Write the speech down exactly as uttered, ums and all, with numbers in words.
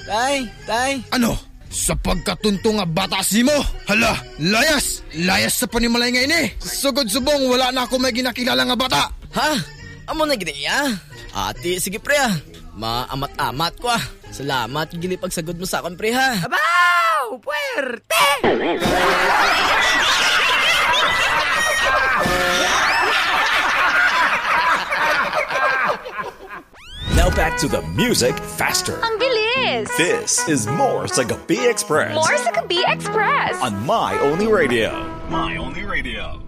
Tay, tay. Ano? Sa pagkatunto nga bata si mo? Hala, layas! Layas sa panimalay nga ini! Sugod subong, wala na ako may ginakilala nga bata! Ha? Amo na gini ya? Ati, sige pre ah. Maamat-amat ko ah. Salamat yung gili pagsagod mo sa akong pre ha. Abaw! Puwerte! Now back to the music faster. Ang bilis! This is more sa Gabi Express. More sa Gabi Express. On My Only Radio. My Only Radio.